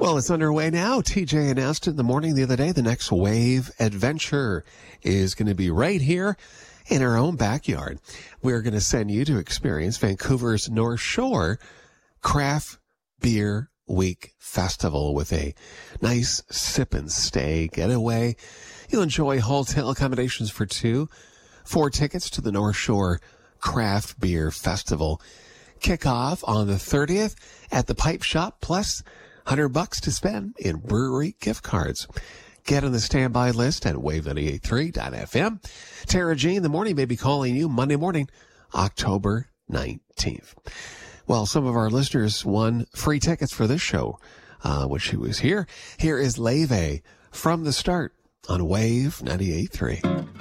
Well, it's underway now. TJ announced it in the morning the other day. The next Wave Adventure is going to be right here in our own backyard. We're going to send you to experience Vancouver's North Shore Craft Beer Week Festival with a nice sip and stay getaway. You'll enjoy hotel accommodations for 2, 4 tickets to the North Shore Craft Beer Festival. Kick off on the 30th at the Pipe Shop, plus $100 to spend in brewery gift cards. Get on the standby list at wave983.fm. Tara Jean, the morning, may be calling you Monday morning, October 19th. Well, some of our listeners won free tickets for this show when she was here. Here is Leve from the start on Wave 98.3.